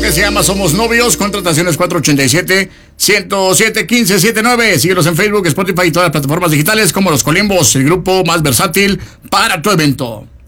que se llama Somos Novios. Contrataciones 487-107-1579. Síguelos en Facebook, Spotify y todas las plataformas digitales como Los Colimbos, el grupo más versátil para tu evento.